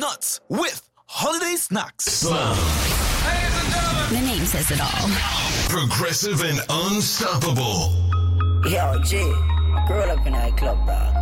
nuts with holiday snacks. Slam. The name says it all. Progressive and unstoppable. Yo, G, I grew up in a club, dog.